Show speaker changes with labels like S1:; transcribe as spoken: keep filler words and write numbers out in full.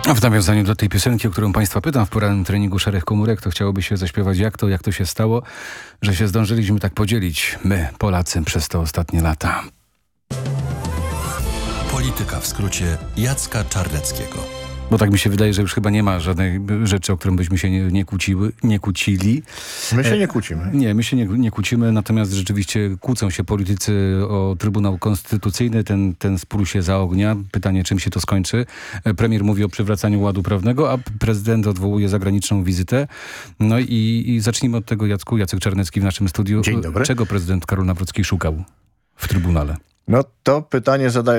S1: A w nawiązaniu do tej piosenki, o którą państwa pytam w porannym treningu Szereg Komórek, to chciałoby się zaśpiewać jak to, jak to się stało, że się zdążyliśmy tak podzielić, my, Polacy, przez te ostatnie lata.
S2: Polityka w skrócie Jacka Czarneckiego.
S1: Bo tak mi się wydaje, że już chyba nie ma żadnej rzeczy, o którą byśmy się nie, nie, kłóciły, nie kłócili.
S3: My się nie kłócimy.
S1: Nie, my się nie, nie kłócimy, natomiast rzeczywiście kłócą się politycy o Trybunał Konstytucyjny. Ten, ten spór się zaognia. Pytanie, czym się to skończy. Premier mówi o przywracaniu ładu prawnego, a prezydent odwołuje zagraniczną wizytę. No i, i zacznijmy od tego, Jacku. Jacek Czarnecki w naszym studiu.
S3: Dzień dobry.
S1: Czego prezydent Karol Nawrocki szukał w Trybunale?
S3: No to pytanie zadaje